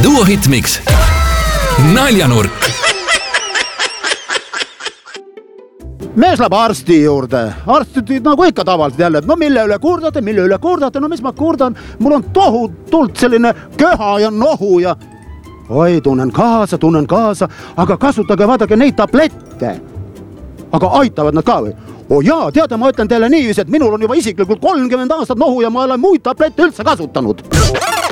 Duo Hitmix. Naljanurk. Mees läheb arsti juurde. Arstid nagu ikka tavaliselt jälle, no mille üle kurdate, no mis ma kurdan, mul on tohutult selline köha ja nohu ja oi, tunnen kaasa, aga kasutage, vaadake neid tablette. Aga aitavad nad ka või? O jaa, teate, ma ütlen teile niiviisi, et minul on juba isiklikult 30 aastat nohu ja ma olen muid tablette üldse kasutanud.